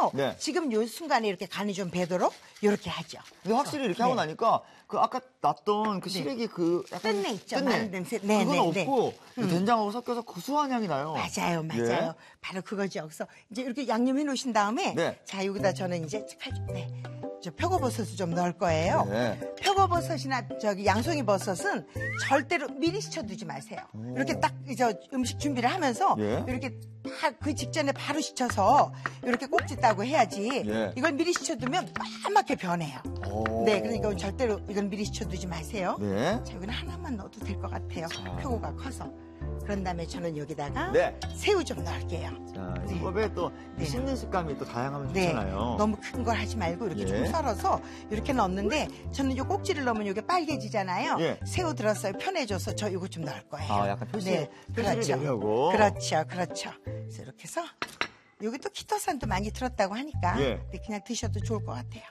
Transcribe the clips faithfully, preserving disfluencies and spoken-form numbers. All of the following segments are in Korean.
않고 네. 지금 요 순간에 이렇게 간이 좀 배도록 이렇게 하죠. 근데 확실히 이렇게 네. 하고 나니까 그 아까 놨던 그 시래기 그 약간 뜬내 있죠. 뜬내. 마른 냄새. 네, 그건 네, 없고 네. 음. 된장하고 섞여서 고소한 향이 나요. 맞아요, 맞아요. 예. 바로 그거죠. 그래서 이제 이렇게 양념해 놓으신 다음에 네. 자 여기다 저는 이제 칼, 네. 저 표고버섯을 좀 넣을 거예요. 네. 표고버섯이나 저기 양송이 버섯은 절대로 미리 식혀두지 마세요. 이렇게 딱 저 음식 준비를 하면서 예. 이렇게 다 그 직전에 바로 식혀서 이렇게 꼭지 따고 해야지. 예. 이걸 미리 식혀두면 까맣게 변해요. 오. 네, 그러니까 절대로 이건 미리 식혀두지 마세요. 네. 자, 여기는 하나만 넣어도 될 것 같아요. 자. 표고가 커서. 그런 다음에 저는 여기다가 네. 새우 좀 넣을게요. 자, 네. 이법에 또 네. 씹는 식감이 또 다양하면 네, 좋잖아요. 너무 큰 걸 하지 말고 이렇게 예. 좀 썰어서 이렇게 넣는데 저는 요 꼭지를 넣으면 이게 빨개지잖아요. 예. 새우 들었어요. 편해져서 저 이거 좀 넣을 거예요. 아, 약간 표시, 네, 표시를 그렇죠. 내려고. 그렇죠, 그렇죠. 그래서 이렇게 해서 여기 또 키토산도 많이 들었다고 하니까 예. 네, 그냥 드셔도 좋을 것 같아요.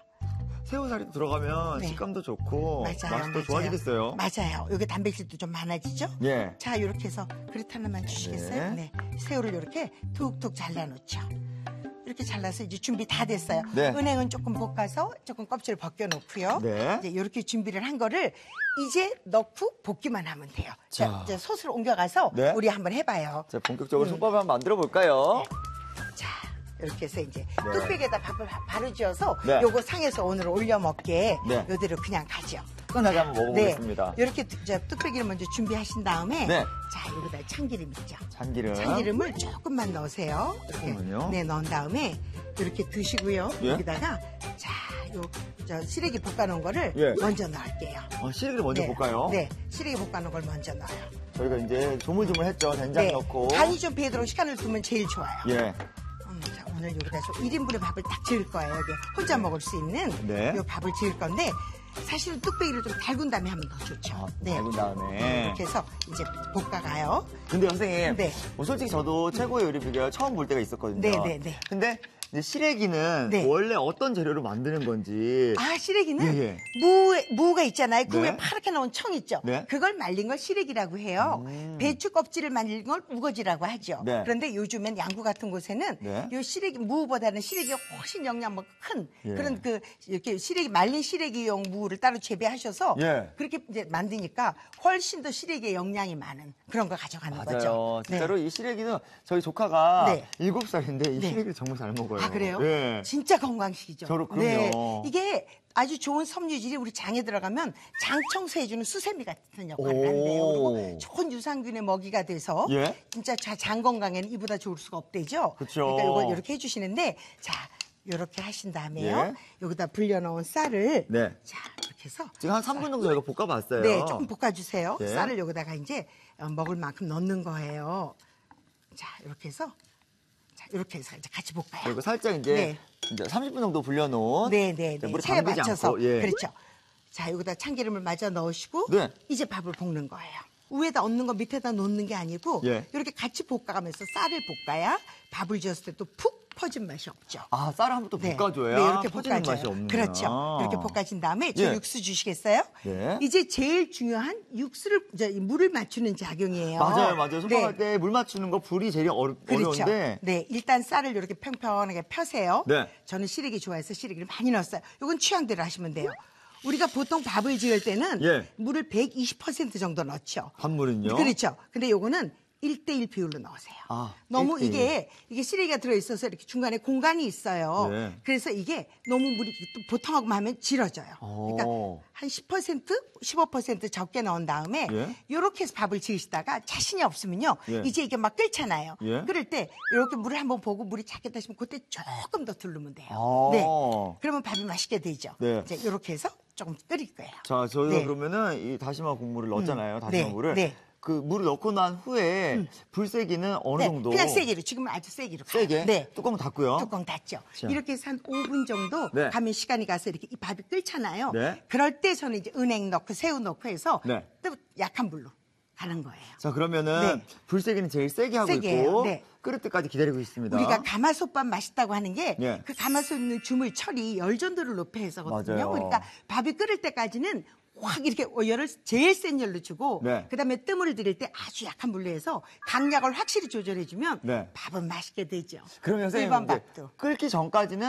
새우살이 들어가면 네. 식감도 좋고 맞아요, 맛이 또 맞아요. 좋아지겠어요. 맞아요. 여기 단백질도 좀 많아지죠? 예. 자, 이렇게 해서 그릇 하나만 주시겠어요? 네. 네. 새우를 이렇게 툭툭 잘라놓죠. 이렇게 잘라서 이제 준비 다 됐어요. 네. 은행은 조금 볶아서 조금 껍질을 벗겨놓고요. 네. 이제 이렇게 준비를 한 거를 이제 넣고 볶기만 하면 돼요. 자, 자. 이제 솥을 옮겨가서 네. 우리 한번 해봐요. 자, 본격적으로 음. 솥밥을 한번 만들어 볼까요? 자, 이렇게 해서 이제 네. 뚝배기에다 밥을 바- 바로 지어서 네. 요거 상에서 오늘 올려 먹게 네. 요대로 그냥 가죠. 끝나게 한번 먹어보겠습니다. 네. 이렇게 저 뚝배기를 먼저 준비하신 다음에 네. 자, 여기다 참기름 있죠. 참기름. 참기름을 조금만 넣으세요. 이렇게 조금만요. 네, 넣은 다음에 이렇게 드시고요. 예? 여기다가 자, 요 저 시래기 볶아놓은 거를 예. 먼저 넣을게요. 어, 시래기를 먼저 네. 볶아요. 네, 시래기 볶아놓은 걸 먼저 넣어요. 저희가 이제 조물조물했죠. 된장 네, 넣고. 간이 좀 배도록 시간을 두면 제일 좋아요. 예. 음, 자, 오늘 여기다 저 일 인분의 밥을 딱 지을 거예요. 여기 혼자 먹을 수 있는 네. 요 밥을 지을 건데 사실은 뚝배기를 좀 달군 다음에 하면 더 좋죠. 아, 네. 달군 다음에. 이렇게 해서 이제 볶아가요. 근데 선생님, 네. 뭐 솔직히 저도 최고의 요리 비결 처음 볼 때가 있었거든요. 네, 네, 네. 근데 이제 시래기는 네. 원래 어떤 재료로 만드는 건지. 아, 시래기는 예, 예. 무, 무가 있잖아요. 그 네. 위에 파랗게 나온 청 있죠. 네. 그걸 말린 걸 시래기라고 해요. 음. 배추 껍질을 말린 걸 우거지라고 하죠. 네. 그런데 요즘엔 양구 같은 곳에는 네. 요 시래기 무보다는 시래기가 훨씬 영양 뭐 큰 예. 그런 그 이렇게 시래기 말린 시래기용 무를 따로 재배하셔서 예. 그렇게 이제 만드니까 훨씬 더 시래기의 영양이 많은 그런 걸 가져가는 맞아요. 거죠. 진짜로 네. 이 시래기는 저희 조카가 네. 일곱 살인데 이 네. 시래기를 정말 잘 먹어요. 아, 그래요? 예. 진짜 건강식이죠. 저로- 그럼요. 네. 이게 아주 좋은 섬유질이 우리 장에 들어가면 장 청소해주는 수세미 같은 역할을 오. 한대요. 그리고 좋은 유산균의 먹이가 돼서 예? 진짜 자- 장 건강에는 이보다 좋을 수가 없대죠. 그쵸. 그러니까 이걸 이렇게 해주시는데 자 이렇게 하신 다음에요. 예. 여기다 불려놓은 쌀을 네. 자 이렇게 해서 지금 한 삼 분 정도 저희가 볶아봤어요. 네, 조금 볶아주세요. 예. 쌀을 여기다가 이제 어, 먹을 만큼 넣는 거예요. 자, 이렇게 해서 자, 이렇게 해서 이제 같이 볶아요. 그리고 살짝 이제, 네. 이제 삼십 분 정도 불려놓은. 네, 네, 이제 네. 물에 체에 담그지 맞춰서. 않고, 예. 그렇죠. 자, 여기다 참기름을 마저 넣으시고 네. 이제 밥을 볶는 거예요. 위에다 얹는 거 밑에다 놓는 게 아니고 예. 이렇게 같이 볶아가면서 쌀을 볶아야 밥을 지었을 때 또 푹 퍼진 맛이 없죠. 아, 쌀을 한번 또 네. 볶아줘야 네, 이렇게 퍼지는 볶아줘요. 맛이 없는. 그렇죠. 이렇게 볶아진 다음에 저 예. 육수 주시겠어요? 네. 이제 제일 중요한 육수를 이제 물을 맞추는 작용이에요. 맞아요, 맞아요. 솥밥할 네. 때 물 맞추는 거 불이 제일 어려, 그렇죠. 어려운데. 네, 일단 쌀을 이렇게 평평하게 펴세요. 네. 저는 시래기 좋아해서 시래기를 많이 넣었어요. 이건 취향대로 하시면 돼요. 우리가 보통 밥을 지을 때는 예. 물을 백이십 퍼센트 정도 넣죠. 밥물은요? 그렇죠. 근데 요거는 일 대일 비율로 넣으세요. 아, 너무 일 대일. 이게 이게 시래기가 들어있어서 이렇게 중간에 공간이 있어요. 네. 그래서 이게 너무 물이 또 보통하고 하면 질어져요. 그러니까 오. 한 십 퍼센트, 십오 퍼센트 적게 넣은 다음에 예. 이렇게 해서 밥을 지으시다가 자신이 없으면요. 예. 이제 이게 막 끓잖아요. 예. 끓을 때 이렇게 물을 한번 보고 물이 작게 타시면 그때 조금 더 두르면 돼요. 아. 네. 그러면 밥이 맛있게 되죠. 네. 이제 이렇게 해서 조금 끓일 거예요. 자, 저희가 네. 그러면은 이 다시마 국물을 넣었잖아요. 다시마 네, 물을. 네. 그 물을 넣고 난 후에 불 세기는 어느 네, 정도? 그냥 세기로 지금은 아주 세기로 가요. 세게? 네. 뚜껑 닫고요. 뚜껑 닫죠. 자. 이렇게 해서 한 오 분 정도 네. 가면 시간이 가서 이렇게 이 밥이 끓잖아요. 네. 그럴 때 저는 이제 은행 넣고 새우 넣고 해서 네. 또 약한 불로 가는 거예요. 자, 그러면은 네. 불 세기는 제일 세게 하고 세게 있고 해요. 네. 끓을 때까지 기다리고 있습니다. 우리가 가마솥밥 맛있다고 하는 게 그 예. 가마솥 있는 주물 철이 열 전도를 높여 해서거든요. 맞아요. 그러니까 밥이 끓을 때까지는 확 이렇게 열을 제일 센 열로 주고 네. 그다음에 뜸을 들일 때 아주 약한 불로 해서 강약을 확실히 조절해주면 네. 밥은 맛있게 되죠. 그러면 선생님 일반 이제 밥도. 끓기 전까지는